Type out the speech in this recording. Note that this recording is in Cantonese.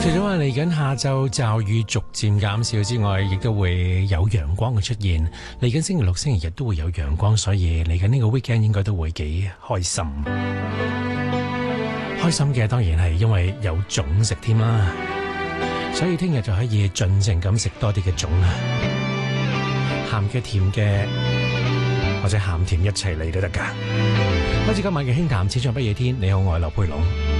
除咗話嚟緊下晝驟雨逐漸減少之外，亦都會有陽光嘅出現。嚟緊星期六、星期日都會有陽光，所以嚟緊呢個 weekend 應該都會幾開心。開心嘅當然係因為有粽食添啦，所以聽日就可以盡情咁食多啲嘅粽啦，鹹嘅、甜嘅或者鹹甜一齊嚟都得㗎。開始今晚嘅輕談，始終不夜天。你好，我係劉佩龍。